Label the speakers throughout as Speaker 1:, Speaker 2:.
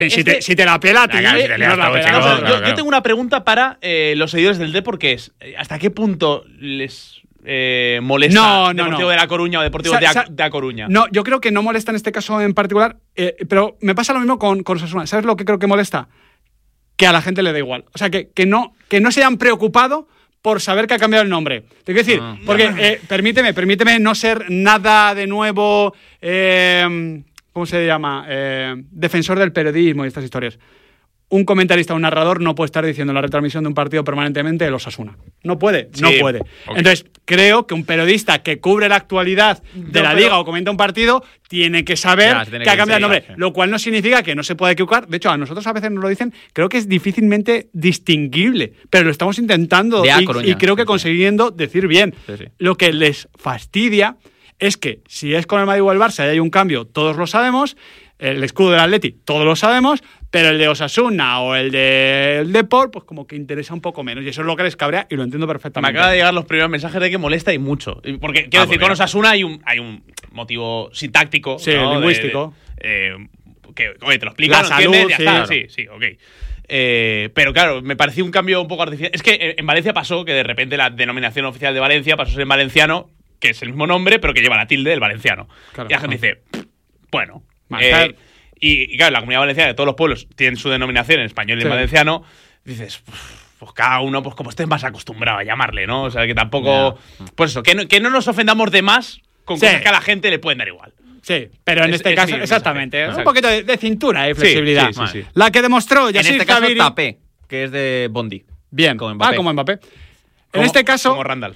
Speaker 1: Si te la pela, tío.
Speaker 2: Yo tengo una pregunta para los seguidores del Depor, que es ¿hasta qué punto les molesta Deportivo de La Coruña o Deportivo de A Coruña?
Speaker 1: No, yo creo que no molesta en este caso en particular, pero me pasa lo mismo con Osasuna. ¿Sabes lo que creo que molesta? Que a la gente le da igual. O sea, que no se hayan preocupado por saber que ha cambiado el nombre. Te quiero decir, porque permíteme no ser nada de nuevo, ¿cómo se llama? Defensor del periodismo y estas historias. Un comentarista o un narrador no puede estar diciendo en la retransmisión de un partido permanentemente el Osasuna. No puede. Okay. Entonces, creo que un periodista que cubre la actualidad de la liga o comenta un partido tiene que saber que ha cambiado el nombre. Lo cual no significa que no se pueda equivocar. De hecho, a nosotros a veces nos lo dicen. Creo que es difícilmente distinguible. Pero lo estamos intentando y creo que consiguiendo decir bien. Sí. Lo que les fastidia es que si es con el Madrid o el Barça y hay un cambio, todos lo sabemos. El escudo del Atleti, todos lo sabemos, pero el de Osasuna o el del Depor, pues como que interesa un poco menos. Y eso es lo que les cabrea y lo entiendo perfectamente.
Speaker 2: Me acaba de llegar los primeros mensajes de que molesta y mucho. Porque, quiero decir, con Osasuna hay un motivo sintáctico.
Speaker 1: Sí, ¿no? Lingüístico.
Speaker 2: Que, oye, te lo explican,
Speaker 1: la salud,
Speaker 2: ya está. Sí, ok. Pero claro, me pareció un cambio un poco artificial. Es que en Valencia pasó que de repente la denominación oficial de Valencia pasó a ser en valenciano, que es el mismo nombre, pero que lleva la tilde del valenciano. Claro, y la gente dice, bueno... y claro, la Comunidad Valenciana de todos los pueblos tienen su denominación en español y en valenciano. Dices, pues cada uno, pues como estés más acostumbrado a llamarle, ¿no? O sea, que tampoco... Pues eso, que no nos ofendamos de más con cosas que a la gente le pueden dar igual.
Speaker 1: Sí, pero en este caso, exactamente. Un poquito de cintura y flexibilidad. Sí. La que demostró Yassir
Speaker 3: en este caso
Speaker 1: Khabiri,
Speaker 3: Tapé, que es de Bondi.
Speaker 1: Bien, como Mbappé. En este caso...
Speaker 2: Como Randall.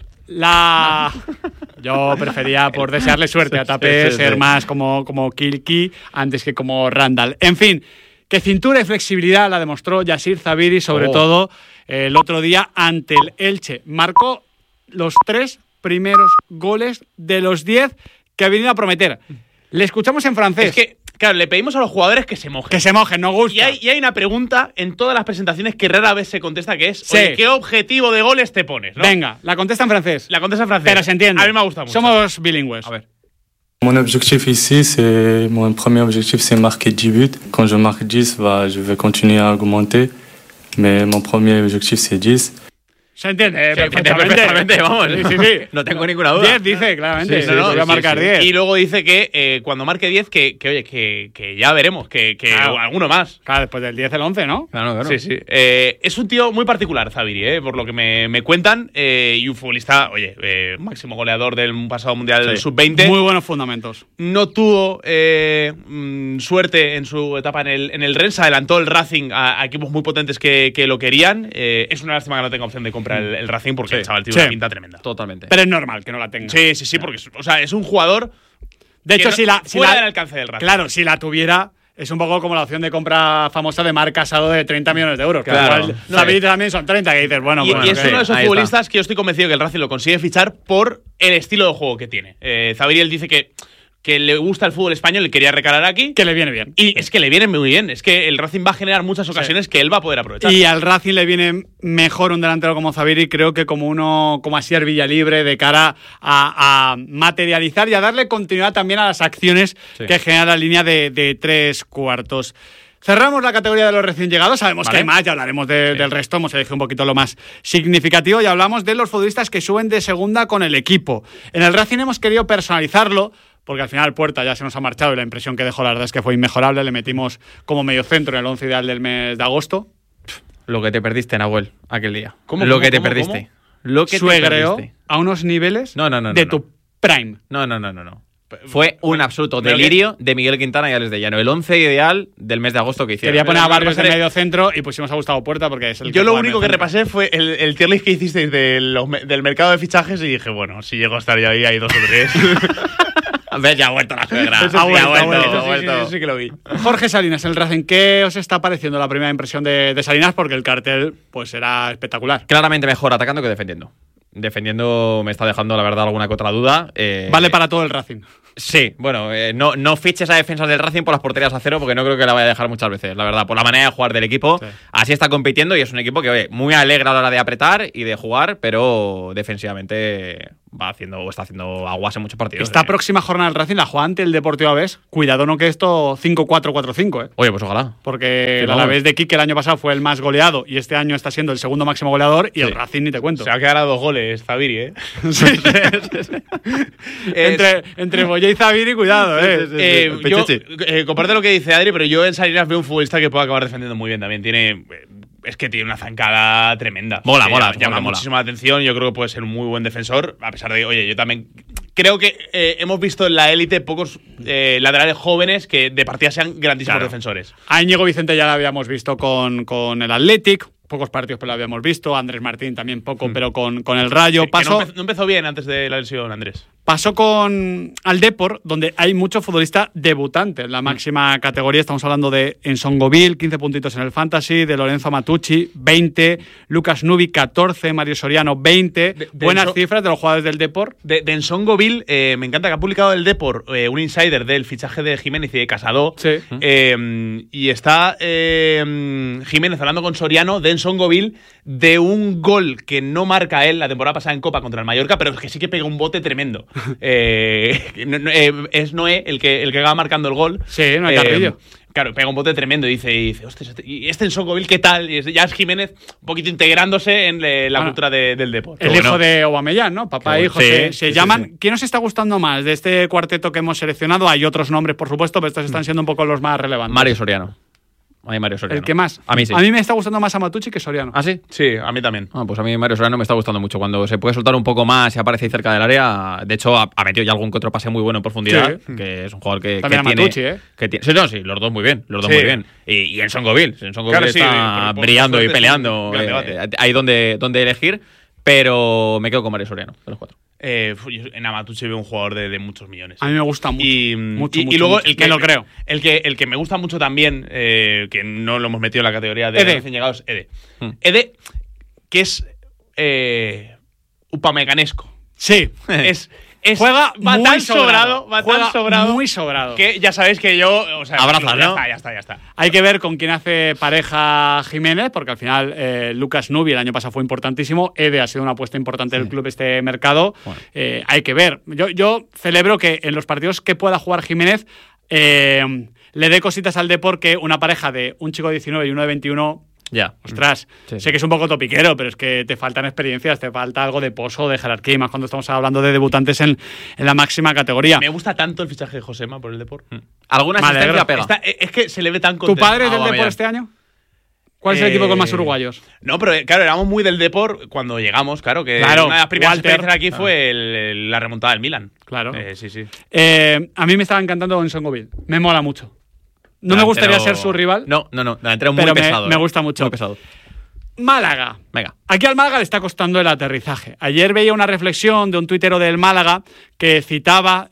Speaker 1: Yo prefería, por desearle suerte a Tapé, ser más como Kilki antes que como Randall. En fin, que cintura y flexibilidad la demostró Yassir Khabiri, sobre todo el otro día ante el Elche. Marcó los 3 primeros goles de los 10 que ha venido a prometer. Le escuchamos en francés.
Speaker 2: Es que, claro, le pedimos a los jugadores que se mojen.
Speaker 1: Que se mojen, no gusta.
Speaker 2: Y hay una pregunta en todas las presentaciones que rara vez se contesta, que es, oye, ¿qué objetivo de goles te pones? ¿No?
Speaker 1: Venga, la contesta en francés.
Speaker 2: Pero
Speaker 1: se entiende.
Speaker 2: A mí me gusta mucho.
Speaker 1: Somos bilingües.
Speaker 2: A ver.
Speaker 4: Mon objectif ici, mon premier objectif, c'est marquer 10 buts. Quand je marque 10, je vais continuer à augmenter. Mais mon premier objectif, c'est 10.
Speaker 1: Se entiende perfectamente,
Speaker 2: vamos.
Speaker 1: Sí.
Speaker 3: No tengo ninguna duda.
Speaker 1: 10 dice, claramente.
Speaker 2: Sí,
Speaker 1: voy a marcar 10.
Speaker 2: Y luego dice que cuando marque 10, que ya veremos, que alguno más.
Speaker 1: Claro, después del 10 el 11, ¿no?
Speaker 3: Claro.
Speaker 2: Sí. Es un tío muy particular, Khabiri, por lo que me cuentan. Y un futbolista, máximo goleador del pasado Mundial Sub-20.
Speaker 1: Muy buenos fundamentos.
Speaker 2: No tuvo suerte en su etapa en el Rennes. Adelantó el Racing a equipos muy potentes que lo querían. Es una lástima que no tenga opción de comprar el Racing, porque el chaval tiene una pinta tremenda.
Speaker 3: Totalmente.
Speaker 1: Pero es normal que no la tenga.
Speaker 2: Sí, porque es un jugador.
Speaker 1: De hecho,
Speaker 2: fuera del alcance del Racing.
Speaker 1: Claro, si la tuviera, es un poco como la opción de compra famosa de Marc Casado de 30 millones de euros.
Speaker 3: Claro.
Speaker 1: David también son 30, que dices, bueno.
Speaker 2: Y es uno de esos futbolistas que yo estoy convencido que el Racing lo consigue fichar por el estilo de juego que tiene. Khabiri, él dice que le gusta el fútbol español y quería recalar aquí.
Speaker 1: Que le viene bien.
Speaker 2: Y es que le viene muy bien. Es que el Racing va a generar muchas ocasiones que él va a poder aprovechar.
Speaker 1: Y al Racing le viene mejor un delantero como Khabiri, creo que como Asier Villalibre, de cara a materializar y a darle continuidad también a las acciones que genera la línea de 3/4. Cerramos la categoría de los recién llegados. Sabemos que hay más, ya hablaremos del resto. Hemos elegido un poquito lo más significativo y hablamos de los futbolistas que suben de segunda con el equipo. En el Racing hemos querido personalizarlo, porque al final Puerta ya se nos ha marchado y la impresión que dejó, la verdad, es que fue inmejorable. Le metimos como mediocentro en el 11 ideal del mes de agosto.
Speaker 3: Lo que te perdiste, Nahuel, aquel día.
Speaker 2: ¿Cómo?
Speaker 3: Lo que te perdiste.
Speaker 1: Suegreó a unos niveles de tu prime.
Speaker 3: No. Fue un absoluto delirio de Miguel Quintana y Alex de Llano. El 11 ideal del mes de agosto que hicieron.
Speaker 1: Quería poner a Barrios de medio centro y pusimos a Gustavo Puerta porque es el que...
Speaker 2: Yo lo único que repasé fue el tier list que hicisteis del mercado de fichajes y dije, bueno, si llego a estar yo ahí, hay 2 o 3.
Speaker 3: ¿Ves? Ya ha vuelto la suegra.
Speaker 2: Ha vuelto. Sí que lo vi.
Speaker 1: Jorge Salinas, el Racing, ¿qué os está pareciendo la primera impresión de Salinas? Porque el cartel pues era espectacular.
Speaker 3: Claramente mejor atacando que defendiendo. Defendiendo me está dejando, la verdad, alguna que otra duda.
Speaker 1: Vale para todo el Racing.
Speaker 3: Sí, bueno, no fiches a defensas del Racing por las porterías a cero, porque no creo que la vaya a dejar muchas veces, la verdad, por la manera de jugar del equipo. Sí. Así está compitiendo y es un equipo que, muy alegre a la hora de apretar y de jugar, pero defensivamente está haciendo aguas en muchos partidos.
Speaker 1: Esta próxima jornada del Racing la juega ante el Deportivo Alavés. Cuidado, no que esto 5-4-4-5,
Speaker 3: Oye, pues ojalá.
Speaker 1: Porque el Alavés de Quique el año pasado fue el más goleado y este año está siendo el segundo máximo goleador y el Racing ni te cuento.
Speaker 2: Se va a quedar a 2 goles, Zabiri,
Speaker 1: Sí. Entre Boye y Zabiri, cuidado,
Speaker 2: Yo comparto lo que dice Adri, pero yo en Salinas veo un futbolista que puede acabar defendiendo muy bien también. Es que tiene una zancada tremenda.
Speaker 3: Mola.
Speaker 2: Llama muchísima atención. Yo creo que puede ser un muy buen defensor. A pesar de, oye, yo también creo que hemos visto en la élite pocos laterales jóvenes que de partida sean grandísimos defensores.
Speaker 1: A Íñigo Vicente ya lo habíamos visto con el Athletic. Pocos partidos, pero lo habíamos visto. Andrés Martín también poco, pero con el Rayo.
Speaker 2: No empezó bien antes de la lesión, Andrés.
Speaker 1: Pasó al Depor, donde hay mucho futbolista debutante en la máxima categoría. Estamos hablando de Ensongovil, 15 puntitos en el Fantasy, de Lorenzo Matucci, 20, Lucas Nubi, 14, Mario Soriano, 20. Buenas cifras de los jugadores del Depor.
Speaker 2: De Ensongovil, me encanta que ha publicado el Depor un insider del fichaje de Jiménez y de Casado.
Speaker 1: Sí.
Speaker 2: Y está Jiménez hablando con Soriano de Ensongovil de un gol que no marca él la temporada pasada en Copa contra el Mallorca, pero que sí que pega un bote tremendo. Es Noé el que va marcando el gol.
Speaker 1: Sí, Noé Carrillo.
Speaker 2: Claro, pega un bote tremendo y dice hostia, ¿y este Ensongovil qué tal? Y ya es Jiménez un poquito integrándose en la cultura del deporte.
Speaker 1: El hijo de Aubameyang, ¿no? Papá e hijo se llaman.
Speaker 2: Sí.
Speaker 1: ¿Quién os está gustando más de este cuarteto que hemos seleccionado? Hay otros nombres, por supuesto, pero estos están siendo un poco los más relevantes.
Speaker 3: Mario Soriano. A mí Mario Soriano.
Speaker 1: ¿El que más?
Speaker 3: A mí sí.
Speaker 1: A mí me está gustando más a Matucci que Soriano.
Speaker 3: ¿Ah, sí?
Speaker 2: Sí, a mí también.
Speaker 3: Pues a mí Mario Soriano me está gustando mucho. Cuando se puede soltar un poco más y aparece ahí cerca del área, de hecho ha metido ya algún que otro pase muy bueno en profundidad, que es un jugador que
Speaker 1: también
Speaker 3: tiene...
Speaker 1: Matucci,
Speaker 3: Sí, los dos muy bien. Muy bien. Y Ensongovil. Ensongovil está brillando y peleando. Hay donde elegir, pero me quedo con Mario Soriano, de los 4.
Speaker 2: En Matucci veo un jugador de muchos millones.
Speaker 1: A mí me gusta mucho.
Speaker 2: Y luego
Speaker 1: mucho. Me lo creo.
Speaker 2: El que me gusta mucho también, que no lo hemos metido en la categoría de recién llegados, Ede. Ede, que es upamecanesco.
Speaker 1: Sí.
Speaker 2: Juega muy sobrado.
Speaker 1: Muy sobrado.
Speaker 2: Que ya sabéis que yo. O sea,
Speaker 3: abrazas, ¿no?
Speaker 2: Ya está.
Speaker 1: Hay que ver con quién hace pareja Jiménez, porque al final Lucas Nubi el año pasado fue importantísimo. Ede ha sido una apuesta importante del club este mercado. Bueno. Hay que ver. Yo celebro que en los partidos que pueda jugar Jiménez le dé cositas al Depor, que una pareja de un chico de 19 y uno de 21.
Speaker 3: Ya.
Speaker 1: Ostras, sé que es un poco topiquero, pero es que te faltan experiencias, te falta algo de pozo, de jerarquía, y más cuando estamos hablando de debutantes en la máxima categoría.
Speaker 2: Me gusta tanto el fichaje de Josema por el Depor.
Speaker 3: ¿Alguna asistencia pega?
Speaker 2: Es que se le ve tan contento.
Speaker 1: ¿Tu padre es del Depor este año? ¿Cuál es el equipo con más uruguayos?
Speaker 2: No, pero claro, éramos muy del Depor cuando llegamos, claro. Una de las primeras experiencias aquí fue la remontada del Milan.
Speaker 1: Claro.
Speaker 2: Sí.
Speaker 1: A mí me estaba encantando Ensongovil. Me mola mucho. No me gustaría ser su rival.
Speaker 3: No. Delantero muy pesado.
Speaker 1: Me gusta mucho.
Speaker 3: Muy pesado.
Speaker 1: Málaga.
Speaker 3: Venga.
Speaker 1: Aquí al Málaga le está costando el aterrizaje. Ayer veía una reflexión de un tuitero del Málaga que citaba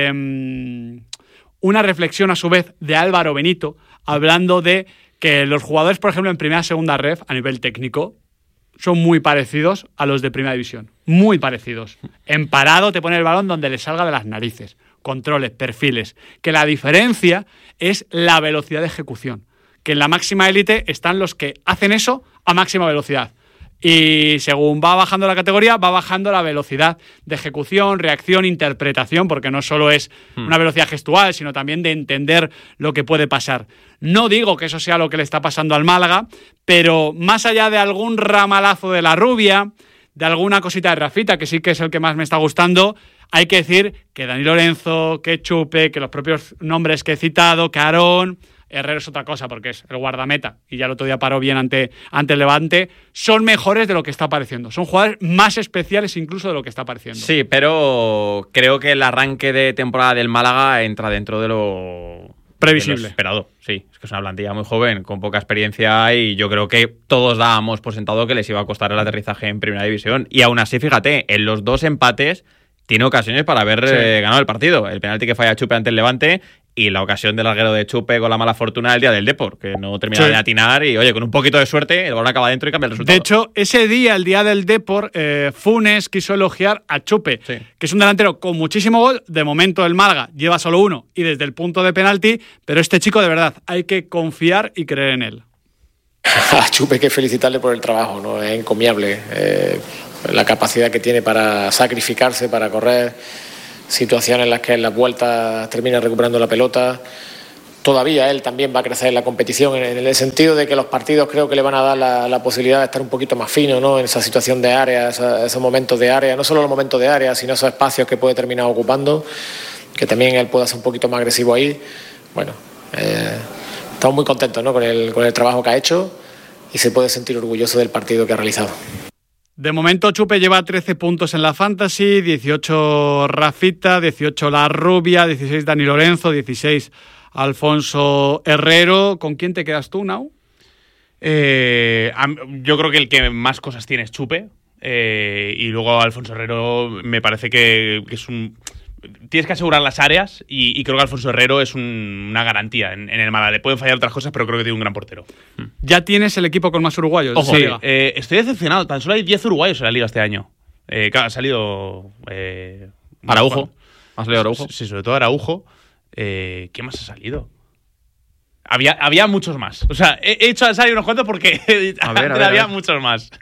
Speaker 1: una reflexión a su vez de Álvaro Benito, hablando de que los jugadores, por ejemplo, en primera y segunda ref, a nivel técnico, son muy parecidos a los de primera división. Muy parecidos. En parado te pone el balón donde le salga de las narices. Controles, perfiles. Que la diferencia es la velocidad de ejecución. Que en la máxima élite están los que hacen eso a máxima velocidad. Y según va bajando la categoría, va bajando la velocidad de ejecución, reacción, interpretación, porque no solo es una velocidad gestual, sino también de entender lo que puede pasar. No digo que eso sea lo que le está pasando al Málaga, pero más allá de algún ramalazo de la rubia, de alguna cosita de Rafita, que sí que es el que más me está gustando, hay que decir que Dani Lorenzo, que Chupe, que los propios nombres que he citado, que Aarón, Herrero es otra cosa porque es el guardameta y ya el otro día paró bien ante el Levante, son mejores de lo que está pareciendo. Son jugadores más especiales incluso de lo que está pareciendo.
Speaker 3: Sí, pero creo que el arranque de temporada del Málaga entra dentro de lo
Speaker 1: previsible.
Speaker 3: De lo esperado. Sí, es que es una plantilla muy joven, con poca experiencia y yo creo que todos dábamos por sentado que les iba a costar el aterrizaje en Primera División. Y aún así, fíjate, en los 2 empates tiene ocasiones para haber ganado el partido. El penalti que falla Chupe ante el Levante y la ocasión del larguero de Chupe con la mala fortuna del día del Depor, que no termina de atinar y, oye, con un poquito de suerte, el balón acaba dentro y cambia el resultado.
Speaker 1: De hecho, ese día, el día del Depor, Funes quiso elogiar a Chupe, que es un delantero con muchísimo gol. De momento el Málaga lleva solo 1 y desde el punto de penalti, pero este chico, de verdad, hay que confiar y creer en él.
Speaker 5: A Chupe hay que felicitarle por el trabajo, ¿no? Es encomiable. la capacidad que tiene para sacrificarse, para correr, situaciones en las que en las vueltas termina recuperando la pelota. Todavía él también va a crecer en la competición, en el sentido de que los partidos creo que le van a dar la posibilidad de estar un poquito más fino, ¿no? En esa situación de área, esos momentos de área, no solo los momentos de área, sino esos espacios que puede terminar ocupando, que también él pueda ser un poquito más agresivo ahí. Bueno, estamos muy contentos, ¿no? con el trabajo que ha hecho, y se puede sentir orgulloso del partido que ha realizado.
Speaker 1: De momento, Chupe lleva 13 puntos en la Fantasy, 18 Rafita, 18 La Rubia, 16 Dani Lorenzo, 16 Alfonso Herrero. ¿Con quién te quedas tú, Nau?
Speaker 2: Yo creo que el que más cosas tiene es Chupe. Y luego Alfonso Herrero me parece que es un... Tienes que asegurar las áreas y creo que Alfonso Herrero es una garantía en el Málaga. Le pueden fallar otras cosas, pero creo que tiene un gran portero.
Speaker 1: Ya tienes el equipo con más uruguayos.
Speaker 2: Ojo, estoy decepcionado. Tan solo hay 10 uruguayos en la liga este año. Claro, ha salido...
Speaker 3: Araujo. ¿Ha salido Araujo?
Speaker 2: Sí, sobre todo Araujo. ¿Qué más ha salido? Había muchos más. O sea, he hecho a salir unos cuantos porque había muchos más.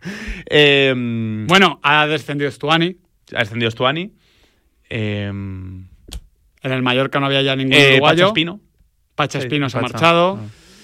Speaker 1: Bueno, ha descendido Stuani.
Speaker 2: Ha descendido Stuani.
Speaker 1: En el Mallorca no había ya ningún uruguayo. Pacha Espino se ha marchado.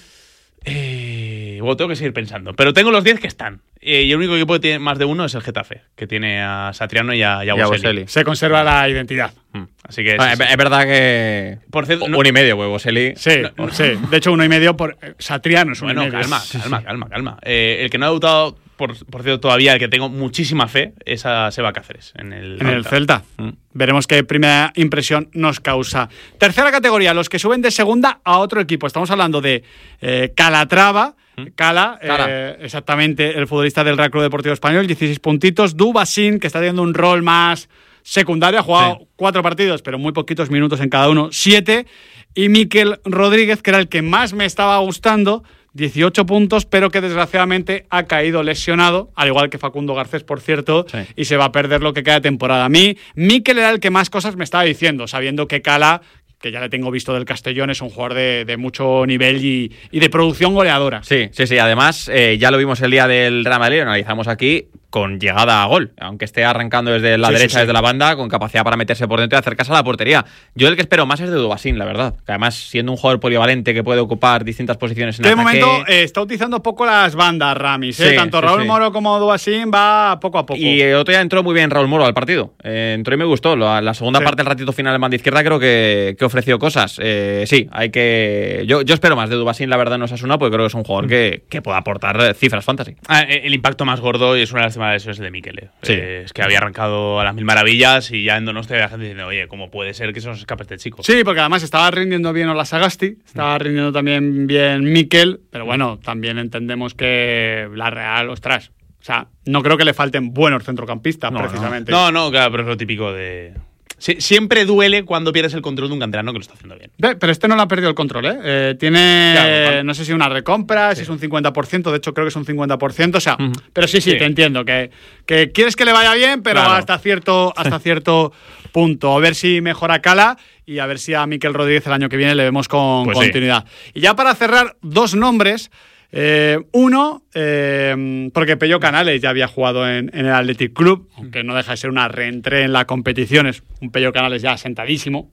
Speaker 2: Bueno, tengo que seguir pensando. Pero tengo los 10 que están. Y el único equipo que tiene más de uno es el Getafe, que tiene a Satriano y a Boselli.
Speaker 1: Se conserva la identidad.
Speaker 2: Así que
Speaker 3: es verdad que...
Speaker 2: Por cierto,
Speaker 3: uno y medio, pues Boselli.
Speaker 1: Sí. De hecho, 1,5 por Satriano es 1,5.
Speaker 2: Bueno, calma. El que no ha debutado, por cierto, todavía, el que tengo muchísima fe, es a Seba Cáceres. En el
Speaker 1: Celta. Veremos qué primera impresión nos causa. Tercera categoría, los que suben de segunda a otro equipo. Estamos hablando de Calatrava. Cala. Exactamente, el futbolista del Real Club Deportivo Español, 16 puntitos. Dubasín, que está teniendo un rol más secundario, ha jugado 4 partidos, pero muy poquitos minutos en cada uno, 7. Y Mikel Rodríguez, que era el que más me estaba gustando, 18 puntos, pero que desgraciadamente ha caído lesionado, al igual que Facundo Garcés, por cierto, y se va a perder lo que queda de temporada. A mí, Mikel era el que más cosas me estaba diciendo, sabiendo que Cala, que ya le tengo visto del Castellón, es un jugador de mucho nivel y de producción goleadora.
Speaker 3: Sí. Además, ya lo vimos el día del Real Madrid, lo analizamos aquí, con llegada a gol, aunque esté arrancando desde la derecha, desde la banda, con capacidad para meterse por dentro y acercarse a la portería. Yo el que espero más es de Dubasín, la verdad. Que además, siendo un jugador polivalente que puede ocupar distintas posiciones en
Speaker 1: el
Speaker 3: ataque...
Speaker 1: De momento está utilizando poco las bandas, Ramis. Tanto Raúl Moro como Dubasín va poco a poco.
Speaker 3: Y el otro día entró muy bien Raúl Moro al partido. Entró y me gustó. La segunda parte, el ratito final en banda izquierda, creo que ofreció cosas. Hay que... Yo espero más de Dubasín, la verdad, en Osasuna, porque creo que es un jugador que pueda aportar cifras fantasy.
Speaker 2: El impacto más gordo, y es una de las lesiones de Mikel. Es que había arrancado a las mil maravillas y ya en Donosti había gente diciendo, oye, ¿cómo puede ser que se nos escape este chico?
Speaker 1: Sí, porque además estaba rindiendo bien Ola Sagasti, estaba rindiendo también bien Mikel, pero bueno, también entendemos que la Real, ostras, o sea, no creo que le falten buenos centrocampistas, precisamente.
Speaker 2: No, claro, pero es lo típico de... Siempre duele cuando pierdes el control de un canterano que lo está haciendo bien.
Speaker 1: Pero este no le ha perdido el control, tiene, no sé si una recompra, si es un 50%, de hecho creo que es un 50%, o sea, pero sí, te entiendo, que quieres que le vaya bien, pero hasta cierto punto. A ver si mejora Cala y a ver si a Mikel Rodríguez el año que viene le vemos con continuidad. Y ya para cerrar, 2 nombres. Uno, porque Pello Canales ya había jugado en el Athletic Club, aunque no deja de ser una reentré en la competición, es un Pello Canales ya sentadísimo.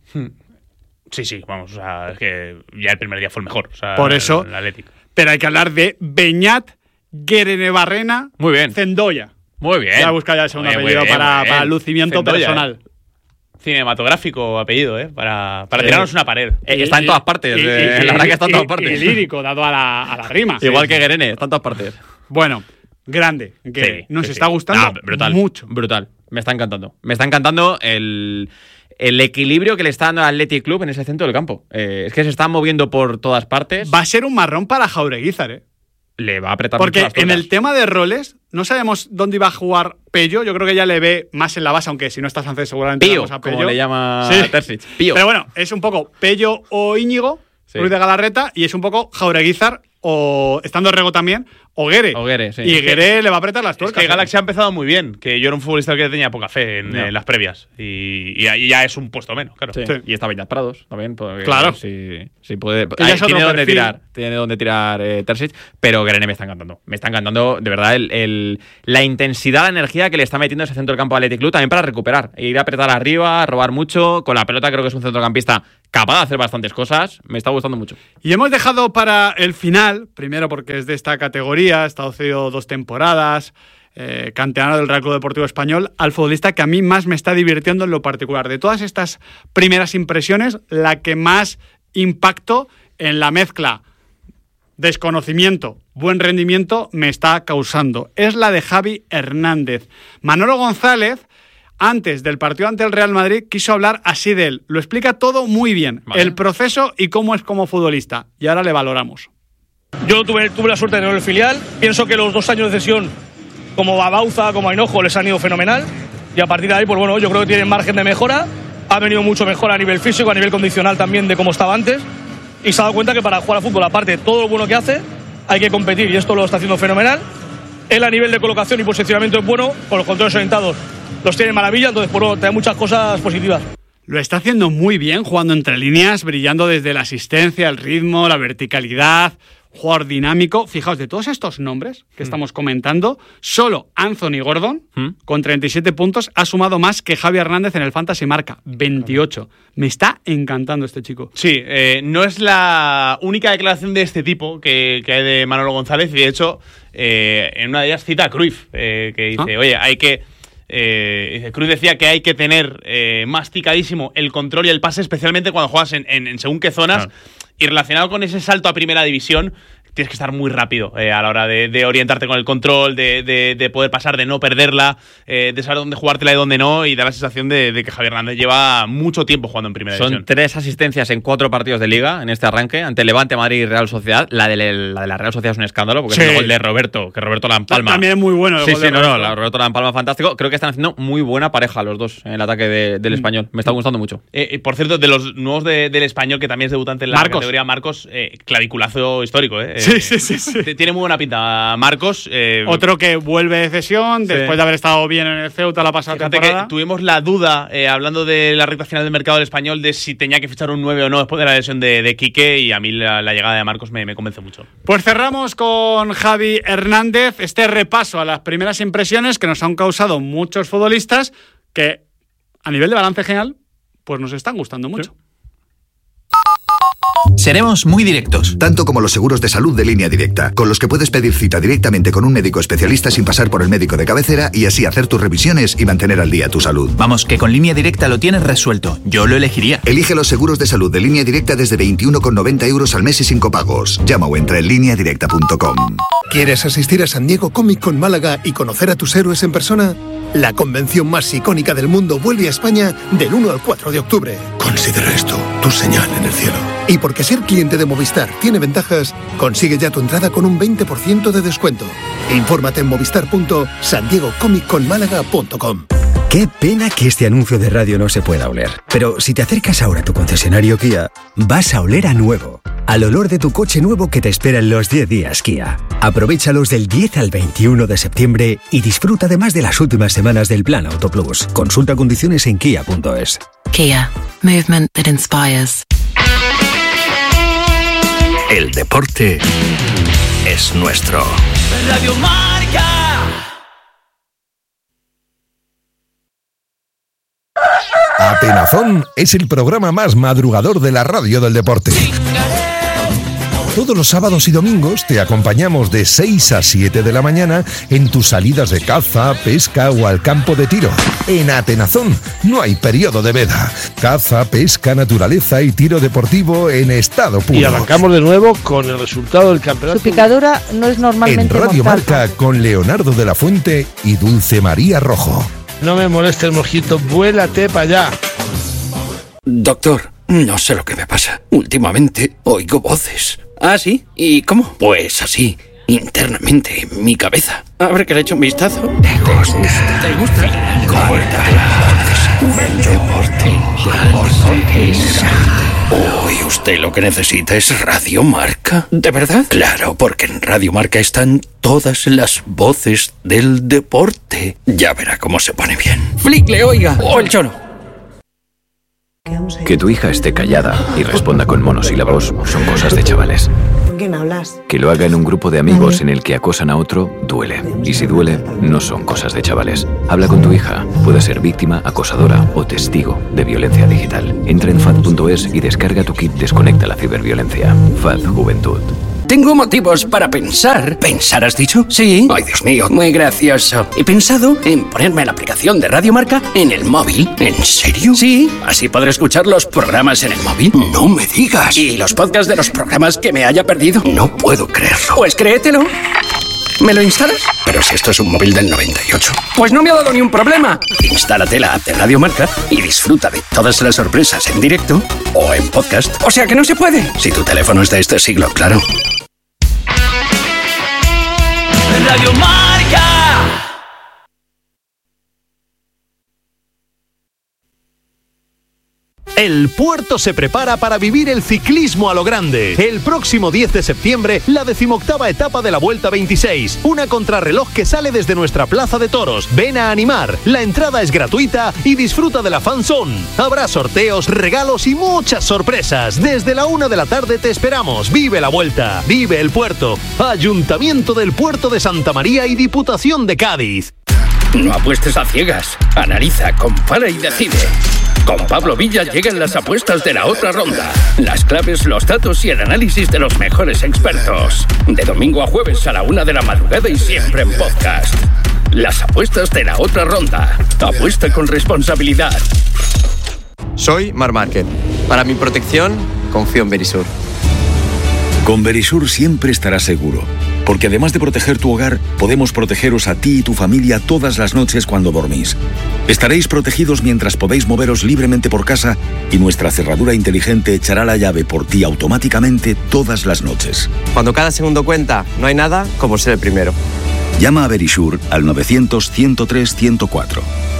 Speaker 2: Sí, vamos, o sea, es que ya el primer día fue el mejor. O sea,
Speaker 1: por eso,
Speaker 2: el Athletic.
Speaker 1: Pero hay que hablar de Beñat Guerenebarrena Cendoya.
Speaker 3: Muy bien.
Speaker 1: Ya busca ya el segundo apellido para lucimiento Cendoya, personal.
Speaker 2: Cinematográfico apellido, para tirarnos una pared.
Speaker 3: Está en todas partes. La verdad que está en todas partes.
Speaker 1: Y lírico, dado a la rima.
Speaker 3: Igual que Guerene, está en todas partes.
Speaker 1: Bueno, grande. Nos está gustando mucho.
Speaker 3: Brutal. Me está encantando el equilibrio que le está dando al Athletic Club en ese centro del campo. Es que se está moviendo por todas partes.
Speaker 1: Va a ser un marrón para Jaureguizar,
Speaker 3: Le va a apretar
Speaker 1: porque
Speaker 3: mucho las
Speaker 1: en el tema de roles no sabemos dónde iba a jugar Pello. Yo creo que ya le ve más en la base, aunque si no está Sánchez seguramente
Speaker 3: Pío,
Speaker 1: vamos a Pello,
Speaker 3: como le llama Terzic.
Speaker 1: Pío. Pero bueno, es un poco Pello o Íñigo, Ruiz de Galarreta, y es un poco Jaureguizar o estando Rego también, o Guerre.
Speaker 3: Sí.
Speaker 1: Y Guerre le va a apretar las tuercas.
Speaker 2: Es que Galaxy ha empezado muy bien, que yo era un futbolista que tenía poca fe en las previas. Y ahí ya es un puesto menos, claro.
Speaker 3: Sí. Y está Viñas Prados también.
Speaker 1: Claro.
Speaker 3: Sí puede.
Speaker 1: Tiene
Speaker 3: dónde tirar Terzic, pero Guerre me está encantando. Me está encantando, de verdad, la intensidad, la energía que le está metiendo ese centro del campo al Athletic Club también para recuperar. Ir a apretar arriba, robar mucho. Con la pelota creo que es un centrocampista capaz de hacer bastantes cosas. Me está gustando mucho.
Speaker 1: Y hemos dejado para el final, primero porque es de esta categoría, ha estado cedido 2 temporadas, canterano del Real Club Deportivo Español, al futbolista que a mí más me está divirtiendo en lo particular. De todas estas primeras impresiones, la que más impacto en la mezcla desconocimiento, buen rendimiento me está causando es la de Javi Hernández. Manolo González, antes del partido ante el Real Madrid, quiso hablar así de él. Lo explica todo muy bien, vale. El proceso y cómo es como futbolista. Y ahora le valoramos.
Speaker 6: Yo tuve la suerte de tener el filial. Pienso que los 2 años de cesión, como a Bauza, como a Hinojo, les han ido fenomenal. Y a partir de ahí, pues bueno, yo creo que tienen margen de mejora. Ha venido mucho mejor a nivel físico, a nivel condicional también de cómo estaba antes. Y se ha dado cuenta que para jugar al fútbol, aparte de todo lo bueno que hace, hay que competir. Y esto lo está haciendo fenomenal. Él a nivel de colocación y posicionamiento es bueno. Con los controles orientados los tiene maravilla. Entonces, pues bueno, te da muchas cosas positivas.
Speaker 1: Lo está haciendo muy bien, jugando entre líneas, brillando desde la asistencia, el ritmo, la verticalidad. Jugador dinámico. Fijaos, de todos estos nombres que estamos comentando, solo Anthony Gordon, con 37 puntos, ha sumado más que Javi Hernández en el Fantasy Marca, 28. Me está encantando este chico.
Speaker 2: Sí, no es la única declaración de este tipo que hay de Manolo González, y de hecho, en una de ellas cita a Cruyff, que dice, oye, hay que... Cruyff decía que hay que tener masticadísimo el control y el pase, especialmente cuando juegas en según qué zonas. Claro. Y relacionado con ese salto a primera división, tienes que estar muy rápido a la hora de orientarte con el control, de poder pasar, de no perderla, de saber dónde jugártela y dónde no, y da la sensación de que Javi Hernández lleva mucho tiempo jugando en primera división.
Speaker 3: Son 3 asistencias en 4 partidos de Liga en este arranque, ante Levante, Madrid y Real Sociedad. La de la Real Sociedad es un escándalo, porque es el gol de Roberto, que Roberto la empalma.
Speaker 1: También es muy bueno el gol de Roberto.
Speaker 3: Roberto la empalma fantástico. Creo que están haciendo muy buena pareja los dos en el ataque del Español. Me está gustando mucho.
Speaker 2: Por cierto, de los nuevos del Español, que también es debutante en la categoría, Marcos, claviculazo histórico.
Speaker 1: Sí.
Speaker 2: Tiene muy buena pinta Marcos.
Speaker 1: Otro que vuelve de cesión después de haber estado bien en el Ceuta la pasada temporada.
Speaker 2: Que tuvimos la duda, hablando de la recta final del mercado del Español, de si tenía que fichar un 9 o no después de la lesión de Quique, y a mí la llegada de Marcos me convence mucho.
Speaker 1: Pues cerramos con Javi Hernández este repaso a las primeras impresiones que nos han causado muchos futbolistas que, a nivel de balance general, pues nos están gustando mucho.
Speaker 2: Sí.
Speaker 7: Seremos muy directos.
Speaker 8: Tanto como los seguros de salud de Línea Directa, con los que puedes pedir cita directamente con un médico especialista sin pasar por el médico de cabecera y así hacer tus revisiones y mantener al día tu salud.
Speaker 7: Vamos, que con Línea Directa lo tienes resuelto. Yo lo elegiría.
Speaker 8: Elige los seguros de salud de Línea Directa desde 21,90 € al mes y sin copagos. Llama o entra en lineadirecta.com.
Speaker 9: ¿Quieres asistir a San Diego Comic Con Málaga y conocer a tus héroes en persona? La convención más icónica del mundo vuelve a España del 1 al 4 de octubre. Considera esto tu señal en el cielo. Y porque ser cliente de Movistar tiene ventajas, consigue ya tu entrada con un 20% de descuento. Infórmate en movistar.sandiegocomicconmálaga.com.
Speaker 10: Qué pena que este anuncio de radio no se pueda oler. Pero si te acercas ahora a tu concesionario Kia, vas a oler a nuevo. Al olor de tu coche nuevo que te espera en los 10 días Kia. Aprovéchalos del 10 al 21 de septiembre y disfruta además de las últimas semanas del Plan Auto Plus. Consulta condiciones en kia.es.
Speaker 11: Kia. Movement that inspires.
Speaker 12: El deporte es nuestro.
Speaker 13: Radio Marca.
Speaker 14: Atenazón es el programa más madrugador de la radio del deporte. Todos los sábados y domingos te acompañamos de 6 a 7 de la mañana en tus salidas de caza, pesca o al campo de tiro. En Atenazón no hay periodo de veda. Caza, pesca, naturaleza y tiro deportivo en estado puro.
Speaker 15: Y arrancamos de nuevo con el resultado del campeonato.
Speaker 16: Su picadura no es normalmente
Speaker 14: en Radio
Speaker 16: mortal.
Speaker 14: Marca con Leonardo de la Fuente y Dulce María Rojo.
Speaker 15: No me moleste el mojito, vuélate para allá.
Speaker 12: Doctor, no sé lo que me pasa. Últimamente oigo voces. ¿Ah, sí? ¿Y cómo? Pues así, internamente, en mi cabeza. A ver que le echo un vistazo. ¿Te gusta? ¿Te gusta? Deporte. Uy, usted lo que necesita es Radio Marca. ¿De verdad? Claro, porque en Radio Marca están todas las voces del deporte. Ya verá cómo se pone bien. Flick, le oiga. O el Cholo.
Speaker 16: Que tu hija esté callada y responda con monosílabos son cosas de chavales.
Speaker 17: ¿Con quién hablas?
Speaker 16: Que lo haga en un grupo de amigos en el que acosan a otro, duele. Y si duele, no son cosas de chavales. Habla con tu hija. Puede ser víctima, acosadora o testigo de violencia digital. Entra en FAD.es y descarga tu kit Desconecta la ciberviolencia. FAD Juventud.
Speaker 12: Tengo motivos para pensar. ¿Pensar has dicho? Sí. Ay, Dios mío, muy gracioso. He pensado en ponerme la aplicación de Radio Marca en el móvil. ¿En serio? Sí. Así podré escuchar los programas en el móvil. No me digas. ¿Y los podcasts de los programas que me haya perdido? No puedo creerlo. Pues créetelo. ¿Me lo instalas? Pero si esto es un móvil del 98. Pues no me ha dado ni un problema. Instálate la app de Radio Marca y disfruta de todas las sorpresas en directo o en podcast. O sea que no se puede. Si tu teléfono es de este siglo, claro.
Speaker 13: Radio Marca.
Speaker 18: El Puerto se prepara para vivir el ciclismo a lo grande. El próximo 10 de septiembre, la 18ª etapa de la Vuelta 26. Una contrarreloj que sale desde nuestra plaza de toros. Ven a animar. La entrada es gratuita y disfruta de la fan zone. Habrá sorteos, regalos y muchas sorpresas. Desde la 1 de la tarde te esperamos. Vive la Vuelta. Vive el Puerto. Ayuntamiento del Puerto de Santa María y Diputación de Cádiz.
Speaker 12: No apuestes a ciegas. Analiza, compara y decide. Con Pablo Villa llegan las apuestas de la otra ronda. Las claves, los datos y el análisis de los mejores expertos. De domingo a jueves a la 1 de la madrugada y siempre en podcast. Las apuestas de la otra ronda. Apuesta con responsabilidad.
Speaker 19: Soy Marc Márquez. Para mi protección, confío en Verisur.
Speaker 20: Con Verisur siempre estarás seguro, porque además de proteger tu hogar, podemos protegeros a ti y tu familia todas las noches cuando dormís. Estaréis protegidos mientras podéis moveros libremente por casa y nuestra cerradura inteligente echará la llave por ti automáticamente todas las noches.
Speaker 19: Cuando cada segundo cuenta, no hay nada como ser el primero.
Speaker 20: Llama a Verisur al 900-103-104.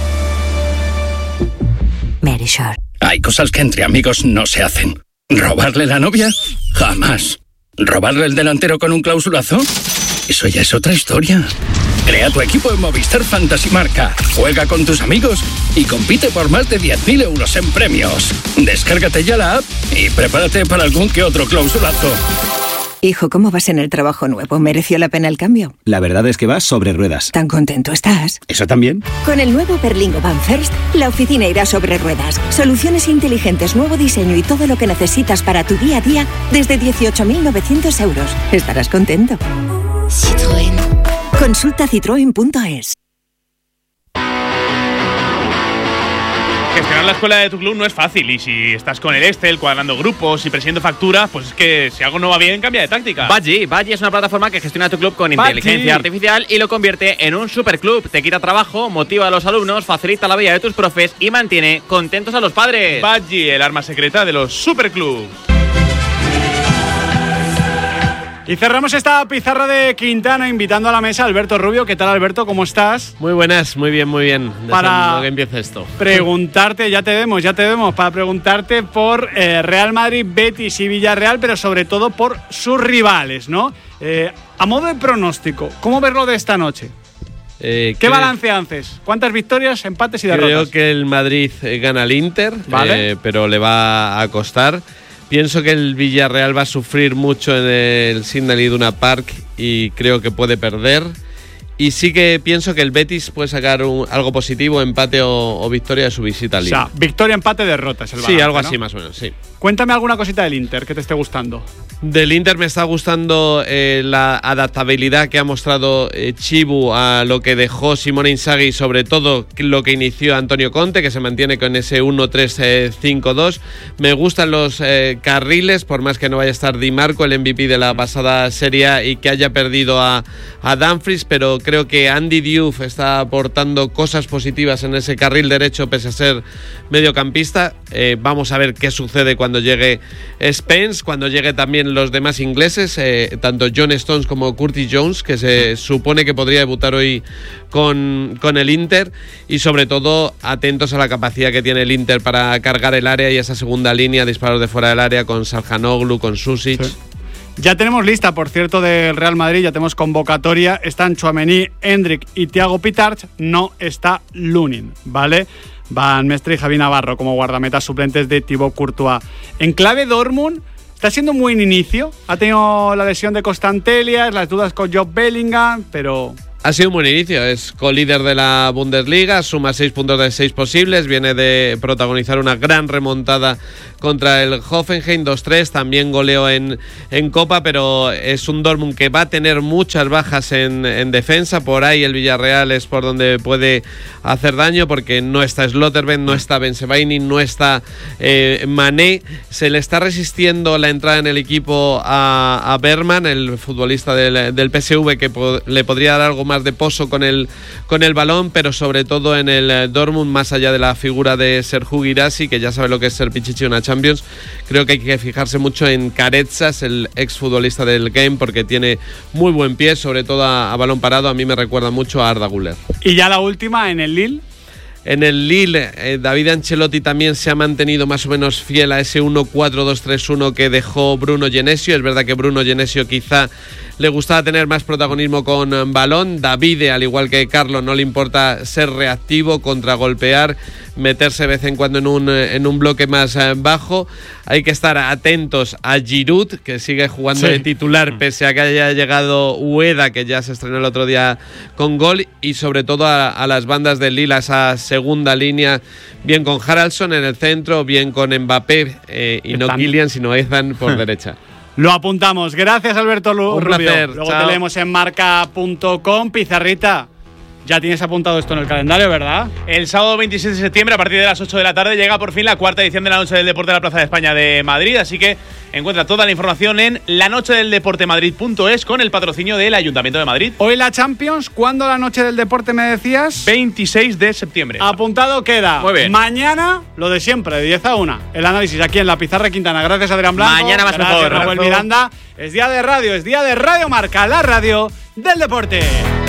Speaker 12: Verisur. Hay cosas que entre amigos no se hacen. ¿Robarle la novia? Jamás. ¿Robarle el delantero con un clausulazo? Eso ya es otra historia. Crea tu equipo en Movistar Fantasy Marca. Juega con tus amigos y compite por más de 10.000 euros en premios. Descárgate ya la app y prepárate para algún que otro clausulazo.
Speaker 21: Hijo, ¿cómo vas en el trabajo nuevo? ¿Mereció la pena el cambio?
Speaker 22: La verdad es que vas sobre ruedas.
Speaker 21: ¿Tan contento estás?
Speaker 22: ¿Eso también?
Speaker 21: Con el nuevo Berlingo Van First, la oficina irá sobre ruedas. Soluciones inteligentes, nuevo diseño y todo lo que necesitas para tu día a día desde 18.900 euros. Estarás contento. Citroën. Consulta citroen.es.
Speaker 2: Gestionar la escuela de tu club no es fácil y si estás con el Excel, cuadrando grupos y presidiendo facturas, pues es que si algo no va bien, cambia de táctica.
Speaker 3: Badgie es una plataforma que gestiona tu club con inteligencia artificial y lo convierte en un superclub. Te quita trabajo, motiva a los alumnos, facilita la vida de tus profes y mantiene contentos a los padres.
Speaker 2: Badgie, el arma secreta de los superclubs.
Speaker 1: Y cerramos esta pizarra de Quintana invitando a la mesa a Alberto Rubio. ¿Qué tal, Alberto? ¿Cómo estás?
Speaker 23: Muy buenas, muy bien, muy bien.
Speaker 1: Para
Speaker 23: que empiece esto.
Speaker 1: Preguntarte, ya te vemos, para preguntarte por Real Madrid, Betis y Villarreal, pero sobre todo por sus rivales, ¿no? A modo de pronóstico, ¿cómo verlo de esta noche? ¿Qué balance haces? ¿Cuántas victorias, empates y derrotas?
Speaker 23: Creo que el Madrid gana al Inter, ¿vale? Pero le va a costar. Pienso que el Villarreal va a sufrir mucho en el Signal Iduna Park y creo que puede perder. Y sí que pienso que el Betis puede sacar algo positivo, empate o victoria de su visita al Inter.
Speaker 1: O sea, victoria, empate, derrota es el balance,
Speaker 23: sí, algo
Speaker 1: ¿no?
Speaker 23: así más o menos, sí.
Speaker 1: Cuéntame alguna cosita del Inter que te esté gustando.
Speaker 23: Del Inter me está gustando la adaptabilidad que ha mostrado Chibu a lo que dejó Simone Inzaghi y sobre todo lo que inició Antonio Conte, que se mantiene con ese 1-3-5-2. Me gustan los carriles, por más que no vaya a estar Di Marco, el MVP de la pasada Serie A, y que haya perdido a Dumfries, pero creo que Andy Diouf está aportando cosas positivas en ese carril derecho pese a ser mediocampista. Vamos a ver qué sucede cuando cuando llegue Spence, cuando llegue también los demás ingleses, tanto John Stones como Curtis Jones, que se supone que podría debutar hoy con el Inter, y sobre todo atentos a la capacidad que tiene el Inter para cargar el área y esa segunda línea, disparos de fuera del área con Çalhanoğlu, con Sušić.
Speaker 1: Sí. Ya tenemos lista, por cierto, del Real Madrid, ya tenemos convocatoria. Están Tchouaméni, Endrick y Thiago Pitarch. No está Lunin, ¿vale? Van Mestre y Javi Navarro como guardametas suplentes de Thibaut Courtois. En clave Dortmund, está siendo un buen inicio. Ha tenido la lesión de Constantelias, las dudas con Job Bellingham, pero...
Speaker 23: Ha sido un buen inicio, es colíder de la Bundesliga, suma 6 puntos de 6 posibles, viene de protagonizar una gran remontada contra el Hoffenheim, 2-3, también goleó en Copa, pero es un Dortmund que va a tener muchas bajas en defensa, por ahí el Villarreal es por donde puede hacer daño, porque no está Slotterbeck, no está Ben Sebaini, no está Mané, se le está resistiendo la entrada en el equipo a Bergman, el futbolista del PSV, que le podría dar algo más de pozo con el balón, pero sobre todo en el Dortmund, más allá de la figura de Serhou Guirassy, que ya sabe lo que es ser pichichi en una Champions, creo que hay que fijarse mucho en Carezas, el exfutbolista del Game, porque tiene muy buen pie, sobre todo a balón parado. A mí me recuerda mucho a Arda Güler.
Speaker 1: Y ya la última, en el Lille.
Speaker 23: En el Lille, David Ancelotti también se ha mantenido más o menos fiel a ese 1-4-2-3-1 que dejó Bruno Genesio. Es verdad que Bruno Genesio quizá le gustaba tener más protagonismo con balón. Davide, al igual que Carlos, no le importa ser reactivo, contragolpear, meterse de vez en cuando en un bloque más bajo. Hay que estar atentos a Giroud, que sigue jugando de titular pese a que haya llegado Ueda, que ya se estrenó el otro día con gol, y sobre todo a las bandas del Lille, a esa segunda línea, bien con Haraldsson en el centro, bien con Mbappé y no Kylian, sino Ethan por derecha.
Speaker 1: Lo apuntamos. Gracias, Alberto Rubio.
Speaker 23: Un placer.
Speaker 1: Luego
Speaker 23: Chao.
Speaker 1: te leemos en marca.com. Pizarrita, ya tienes apuntado esto en el calendario, ¿verdad?
Speaker 2: El sábado 26 de septiembre, a partir de las 8 de la tarde, llega por fin la cuarta edición de la Noche del Deporte de la Plaza de España de Madrid. Así que encuentra toda la información en lanochedeldeportemadrid.es con el patrocinio del Ayuntamiento de Madrid.
Speaker 1: Hoy la Champions. ¿Cuándo la Noche del Deporte me decías?
Speaker 2: 26 de septiembre.
Speaker 1: Apuntado queda.
Speaker 2: Muy bien.
Speaker 1: Mañana, lo de siempre, de 10 a 1. El análisis aquí en la Pizarra Quintana. Gracias, Adrián Blanco.
Speaker 2: Mañana más
Speaker 1: Gracias,
Speaker 2: mejor.
Speaker 1: Raúl Miranda. Es día de radio, es día de Radio Marca, la radio del deporte.